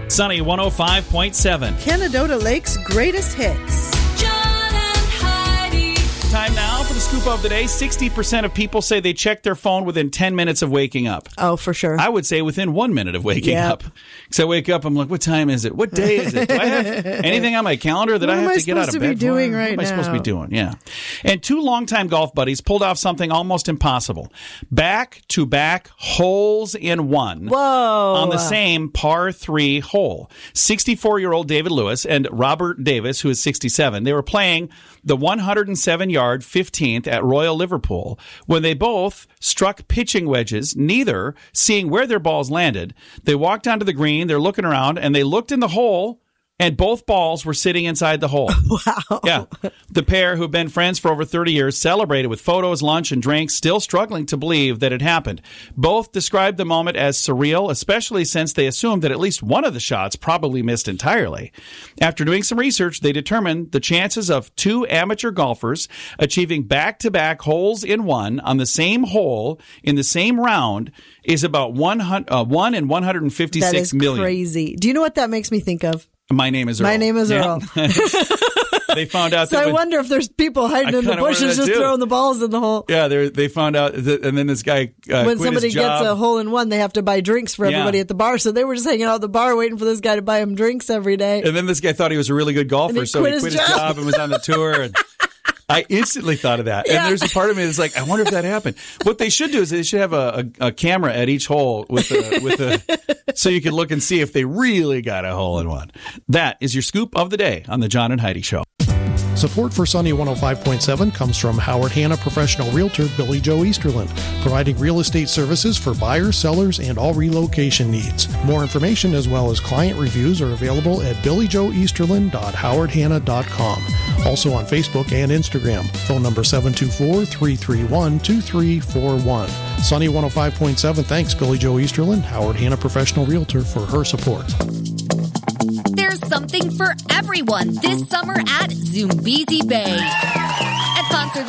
Sunny 105.7. Canadota Lake's greatest hits. Time now for the scoop of the day. 60% of people say they check their phone within 10 minutes of waking up. Oh, for sure. I would say within 1 minute of waking up. So I wake up, I'm like, what time is it? What day is it? Do I have anything on my calendar that I have to get out of bed for? What am I supposed to be doing right now? What am I supposed to be doing? Yeah. And two longtime golf buddies pulled off something almost impossible. Back-to-back holes in one. Whoa. On the same par 3 hole. 64-year-old David Lewis and Robert Davis, who is 67, they were playing the 107-yard 15th at Royal Liverpool when they both struck pitching wedges, neither seeing where their balls landed. They walked onto the green, they're looking around, and they looked in the hole, and both balls were sitting inside the hole. Wow. Yeah. The pair, who've been friends for over 30 years, celebrated with photos, lunch, and drinks, still struggling to believe that it happened. Both described the moment as surreal, especially since they assumed that at least one of the shots probably missed entirely. After doing some research, they determined the chances of two amateur golfers achieving back-to-back holes in one on the same hole in the same round is about 1 in 156 million. That is crazy. Do you know what that makes me think of? My name is Earl. My name is Earl. They found out so that I wonder if there's people hiding in the bushes just throwing the balls in the hole. Yeah, they found out that, and then this guy when somebody gets a hole in one, they have to buy drinks for everybody at the bar. So they were just hanging out at the bar waiting for this guy to buy him drinks every day. And then this guy thought he was a really good golfer, so he quit his job and was on the tour. And I instantly thought of that. And there's a part of me that's like, I wonder if that happened. What they should do is they should have a camera at each hole with so you can look and see if they really got a hole in one. That is your scoop of the day on the John and Heidi Show. Support for Sunny 105.7 comes from Howard Hanna professional realtor Billy Joe Easterland, providing real estate services for buyers, sellers, and all relocation needs. More information as well as client reviews are available at billyjoeeasterland.howardhanna.com. Also on Facebook and Instagram. Phone number 724-331-2341. Sunny 105.7 thanks Billy Joe Easterland, Howard Hanna professional realtor, for her support. There's something for everyone this summer at Zoombezi Bay. At Concert